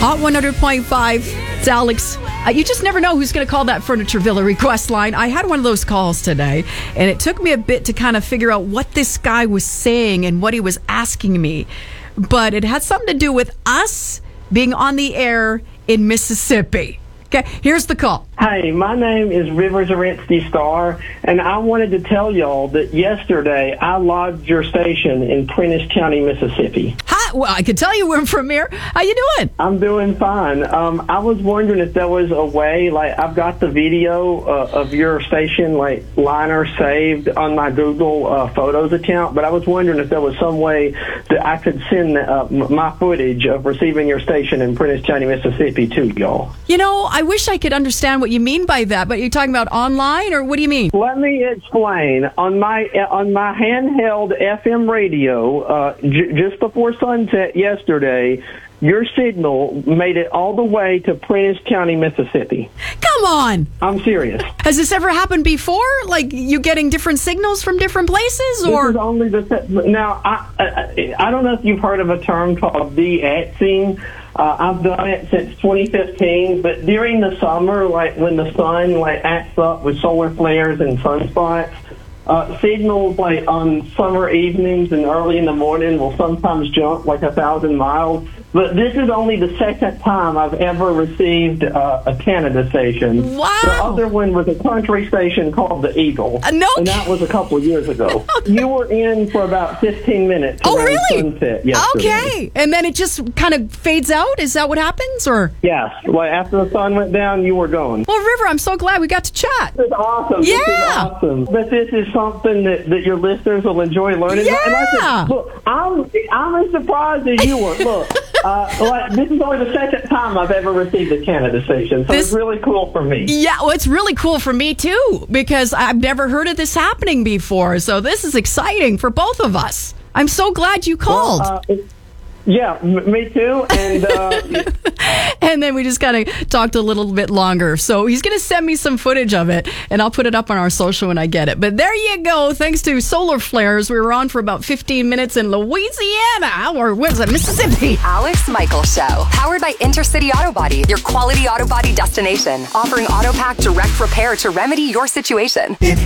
Hot 100.5. It's Alex. You just never know who's going to call that Furniture Villa request line. I had one of those calls today, and it took me a bit to kind of figure out what this guy was saying and what he was asking me. But it had something to do with us being on the air in Mississippi. Okay, here's the call. Hey, my name is Rivers Arinsky Star, and I wanted to tell y'all that yesterday I logged your station in Prentiss County, Mississippi. Hi, well, I can tell you where I'm from here. How you doing? I'm doing fine. I was wondering if there was a way, like, I've got the video of your station, like, liner saved on my Google Photos account, but I was wondering if there was some way that I could send my footage of receiving your station in Prentiss County, Mississippi to y'all. You know, I wish I could understand what you mean by that, but you're talking about online, or what do you mean? Let me explain. On my handheld FM radio, just before sunset yesterday, your signal made it all the way to Prentiss County, Mississippi. Come on! I'm serious. Has this ever happened before? Like, you getting different signals from different places, or? This is only now, I don't know if you've heard of a term called de-axing. I've done it since 2015, but during the summer, like when the sun acts up with solar flares and sunspots, signals like on summer evenings and early in the morning will sometimes jump like 1,000 miles. But this is only the second time I've ever received a Canada station. Wow. The other one was a country station called the Eagle. And that was a couple of years ago. You were in for about 15 minutes around sunset yesterday. Okay. And then it just kind of fades out? Is that what happens? Or? Yes. Like after the sun went down, you were gone. Well, River, I'm so glad we got to chat. This is awesome. Yeah. This is awesome. But this is something that your listeners will enjoy learning. Yeah. And I said, look, I'm as surprised as you were. Look. This is only the second time I've ever received a Canada station, so it's really cool for me. Yeah, well, it's really cool for me, too, because I've never heard of this happening before, so this is exciting for both of us. I'm so glad you called. Yeah, me too. And and then we just kind of talked a little bit longer. So he's going to send me some footage of it, and I'll put it up on our social when I get it. But there you go. Thanks to solar flares, we were on for about 15 minutes in Louisiana, or where's it, Mississippi. Alex Michaels Show, powered by Intercity Auto Body, your quality auto body destination, offering AutoPack direct repair to remedy your situation.